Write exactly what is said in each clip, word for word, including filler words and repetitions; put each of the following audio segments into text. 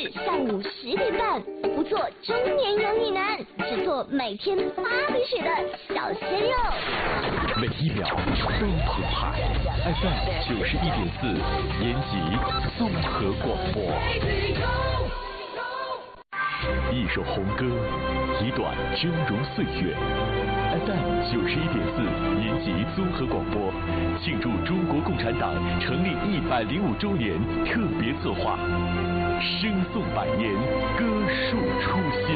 下午十点半，不做中年油腻男，只做每天发鼻血的小鲜肉。 每一秒都澎湃 ，F M 九十一点四，延吉综合广播。一首红歌，一段峥嵘岁月。F M 九十一点四，延吉综合广播，庆祝中国共产党成立一百零五周年特别策划，声颂百年，歌述初心。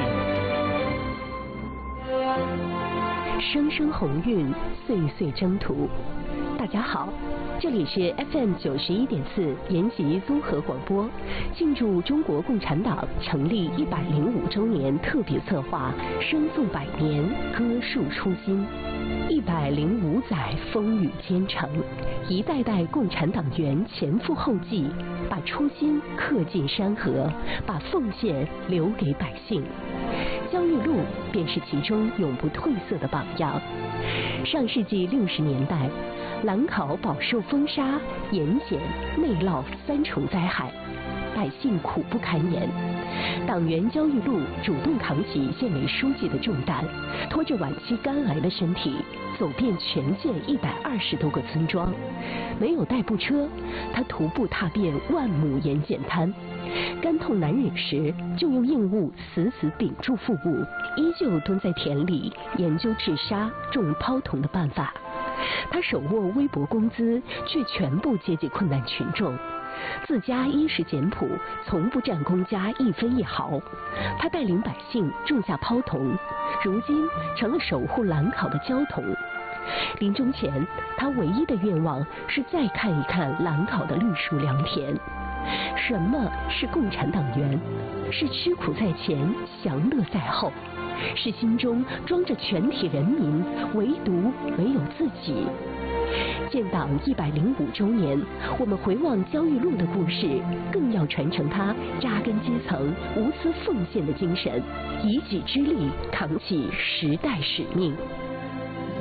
声声鸿运，岁岁征途。大家好，这里是 F M 九十一点四延吉综合广播，庆祝中国共产党成立一百零五周年特别策划，声颂百年，歌述初心。一百零五载风雨兼程，一代代共产党员前赴后继，把初心刻进山河，把奉献留给百姓。焦裕禄便是其中永不褪色的榜样。上世纪六十年代，兰考饱受风沙、盐碱、内涝三重灾害，百姓苦不堪言。党员焦裕禄主动扛起县委书记的重担，拖着晚期肝癌的身体，走遍全县一百二十多个村庄。没有代步车，他徒步踏遍万亩盐碱滩。肝痛难忍时，就用硬物死死顶住腹部，依旧蹲在田里研究治沙、种泡桐的办法。他手握微薄工资，却全部接济困难群众。自家衣食简朴，从不占公家一分一毫。他带领百姓种下泡桐，如今成了守护兰考的焦桐。临终前，他唯一的愿望是再看一看兰考的绿树良田。什么是共产党员？是吃苦在前，享乐在后，是心中装着全体人民，唯独没有自己。建党一百零五周年，我们回望焦裕禄的故事，更要传承他扎根基层、无私奉献的精神，以己之力扛起时代使命。